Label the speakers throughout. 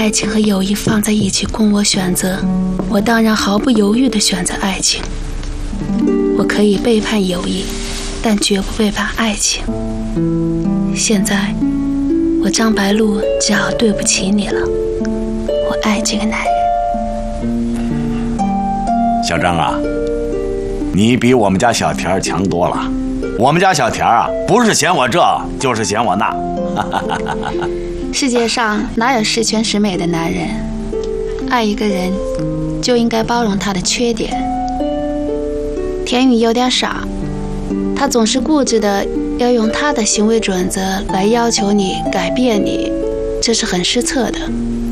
Speaker 1: 爱情和友谊放在一起供我选择，我当然毫不犹豫地选择爱情。我可以背叛友谊，但绝不背叛爱情。现在，我张白露只好对不起你了。我爱这个男人。
Speaker 2: 小张啊，你比我们家小田强多了。我们家小田啊，不是嫌我这，就是嫌我那。
Speaker 1: 世界上哪有十全十美的男人？爱一个人，就应该包容他的缺点。田雨有点傻，他总是固执的要用他的行为准则来要求你改变你，这是很失策的。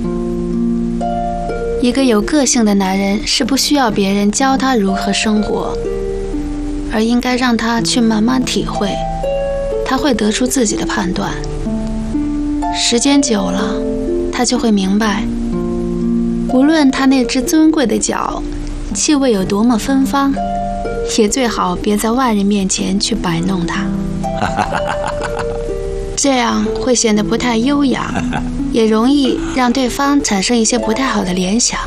Speaker 1: 一个有个性的男人是不需要别人教他如何生活，而应该让他去慢慢体会，他会得出自己的判断。时间久了，他就会明白，无论他那只尊贵的脚气味有多么芬芳，也最好别在外人面前去摆弄它，这样会显得不太优雅，也容易让对方产生一些不太好的联想。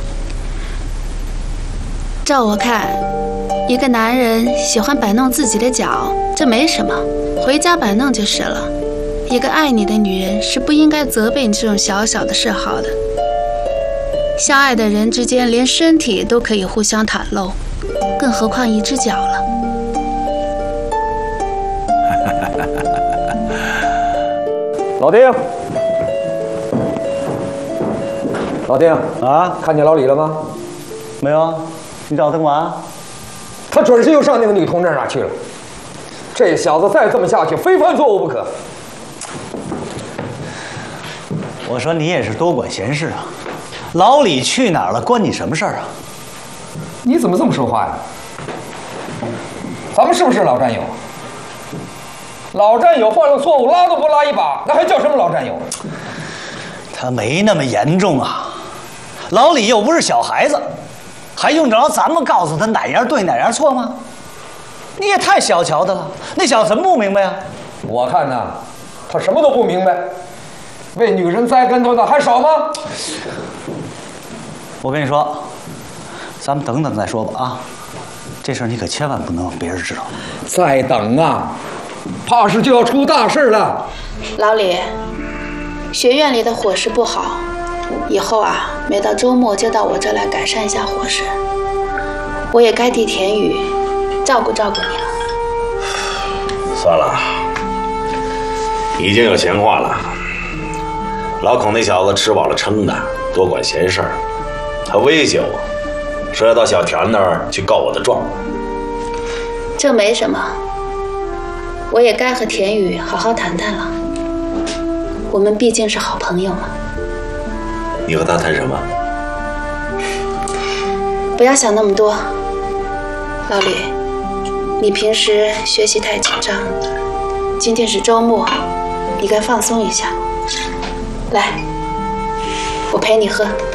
Speaker 1: 照我看，一个男人喜欢摆弄自己的脚，这没什么，回家摆弄就是了。一个爱你的女人是不应该责备你这种小小的嗜好的。相爱的人之间连身体都可以互相袒露，更何况一只脚了。
Speaker 3: 老丁，老丁
Speaker 4: 啊，
Speaker 3: 看见老李了吗？
Speaker 4: 没有啊，你找他干嘛？
Speaker 3: 他准是又上那个女同志那儿去了。这小子再这么下去，非犯错误不可。
Speaker 4: 我说你也是多管闲事啊！老李去哪儿了，关你什么事儿啊？
Speaker 3: 你怎么这么说话呀？咱们是不是老战友？老战友犯了错误，拉都不拉一把，那还叫什么老战友？
Speaker 4: 他没那么严重啊。老李又不是小孩子，还用得着咱们告诉他哪样对哪样错吗？你也太小瞧他了。那小子怎么不明白呀？
Speaker 3: 我看呐，他什么都不明白。为女人栽跟头的还少吗？
Speaker 4: 我跟你说，咱们等等再说吧啊！这事儿你可千万不能让别人知道。
Speaker 3: 再等啊，怕是就要出大事了。
Speaker 1: 老李，学院里的伙食不好，以后啊，每到周末就到我这来改善一下伙食。我也该替田雨照顾照顾你了。
Speaker 2: 算了，已经有闲话了。老孔那小子吃饱了撑的，多管闲事儿，还威胁我，说要到小田那儿去告我的状。
Speaker 1: 这没什么，我也该和田雨好好谈谈了。我们毕竟是好朋友嘛。
Speaker 2: 你和他谈什么？
Speaker 1: 不要想那么多，老李，你平时学习太紧张，今天是周末，你该放松一下。来，我陪你喝。